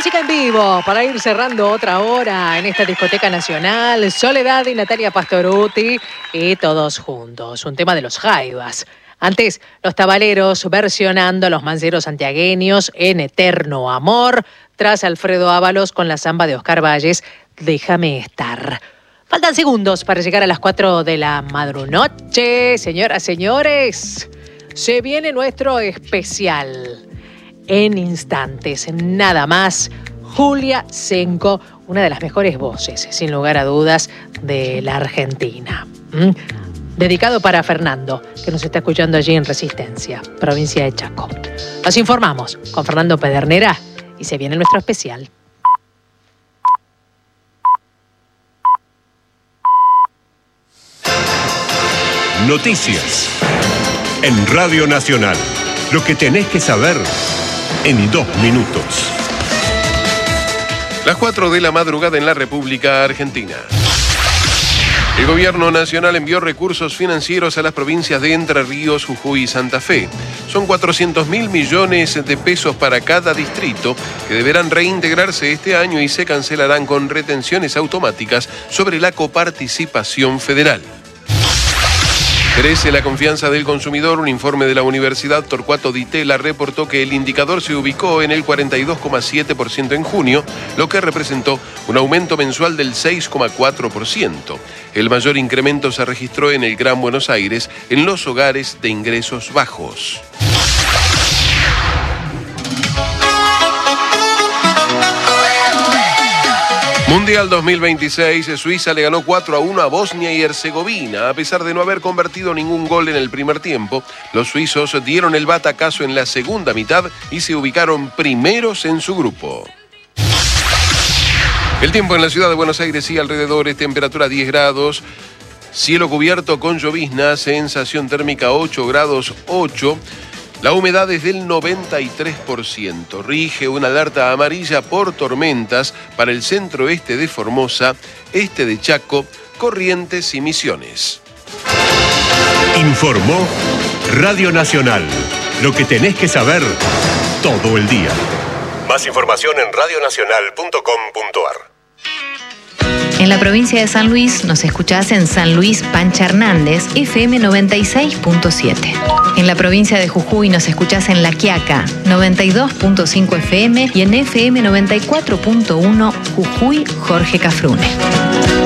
Música en vivo para ir cerrando otra hora en esta discoteca nacional. Soledad y Natalia Pastorutti y todos juntos. Un tema de los Jaivas. Antes, los Tabaleros versionando a los manceros santiagueños en Eterno Amor. Tras Alfredo Ábalos con la samba de Oscar Valles, Déjame estar. Faltan segundos para llegar a las 4 de la madrunoche. Señoras, señores, se viene nuestro especial. En instantes, nada más, Julia Senko, una de las mejores voces, sin lugar a dudas, de la Argentina. Dedicado para Fernando, que nos está escuchando allí en Resistencia, provincia de Chaco. Nos informamos con Fernando Pedernera y se viene nuestro especial. Noticias en Radio Nacional. Lo que tenés que saber en 2 minutos. Las 4 de la madrugada en la República Argentina. El gobierno nacional envió recursos financieros a las provincias de Entre Ríos, Jujuy y Santa Fe. Son 400.000 millones de pesos para cada distrito que deberán reintegrarse este año y se cancelarán con retenciones automáticas sobre la coparticipación federal. Crece la confianza del consumidor. Un informe de la Universidad Torcuato Di Tella reportó que el indicador se ubicó en el 42,7% en junio, lo que representó un aumento mensual del 6,4%. El mayor incremento se registró en el Gran Buenos Aires, en los hogares de ingresos bajos. Mundial 2026, Suiza le ganó 4-1 a Bosnia y Herzegovina. A pesar de no haber convertido ningún gol en el primer tiempo, los suizos dieron el batacazo en la segunda mitad y se ubicaron primeros en su grupo. El tiempo en la ciudad de Buenos Aires y alrededores, temperatura 10 grados, cielo cubierto con llovizna, sensación térmica 8 grados 8. La humedad es del 93%. Rige una alerta amarilla por tormentas para el centro-este de Formosa, este de Chaco, Corrientes y Misiones. Informó Radio Nacional. Lo que tenés que saber todo el día. Más información en radionacional.com.ar. En la provincia de San Luis nos escuchás en San Luis Pancha Hernández, FM 96.7. En la provincia de Jujuy nos escuchás en La Quiaca, 92.5 FM y en FM 94.1 Jujuy Jorge Cafrune.